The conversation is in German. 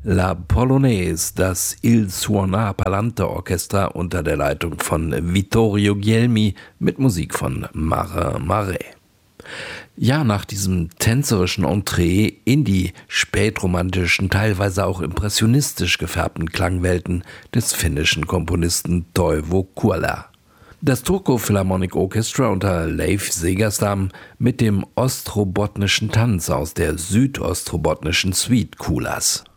La Polonaise, das Il Suonar Palante Orchestra unter der Leitung von Vittorio Guglielmi mit Musik von Marin Marais. Ja, nach diesem tänzerischen Entree in die spätromantischen, teilweise auch impressionistisch gefärbten Klangwelten des finnischen Komponisten Toivo Kuola. Das Turku Philharmonic Orchestra unter Leif Segerstam mit dem ostrobotnischen Tanz aus der südostrobotnischen Suite Kuolas.